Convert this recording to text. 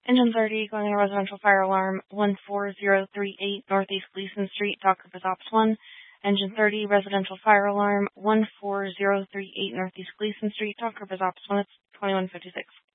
Engine 30, going on a residential fire alarm 14038 Northeast Gleason Street, Dock Purpose Ops 1. Engine 30, residential fire alarm 14038 Northeast Gleason Street, Dock Purpose Ops 1. It's 2156.